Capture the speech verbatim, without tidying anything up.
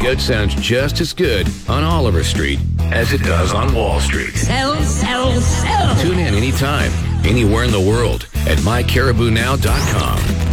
good sounds just as good on Oliver Street as it does on Wall Street. Sell, sell, sell. Tune in anytime, anywhere in the world at my caribou now dot com.